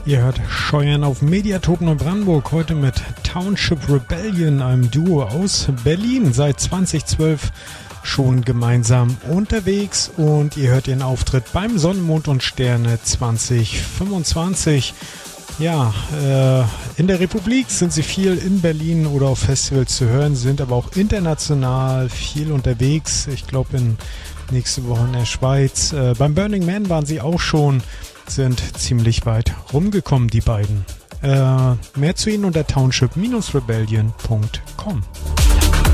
Ihr hört Scheuern auf Mediathek Neubrandenburg, heute mit Township Rebellion, einem Duo aus Berlin, seit 2012 schon gemeinsam unterwegs, und ihr hört ihren Auftritt beim Sonne, Mond und Sterne 2025. Ja, in der Republik sind sie viel in Berlin oder auf Festivals zu hören, sind aber auch international viel unterwegs. Ich glaube nächste Woche in der Schweiz. Beim Burning Man waren sie auch schon, sind ziemlich weit rumgekommen, die beiden. Mehr zu ihnen unter township-rebellion.com.